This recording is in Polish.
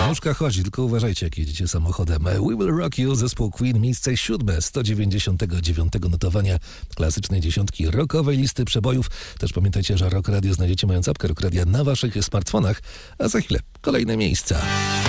Nóżka chodzi, tylko uważajcie, jak jedziecie samochodem. We Will Rock You, zespół Queen, miejsce 7, 199 notowania klasycznej dziesiątki rockowej listy przebojów. Też pamiętajcie, że Rock Radio znajdziecie mając apkę Rock Radia na waszych smartfonach, a za chwilę kolejne miejsca.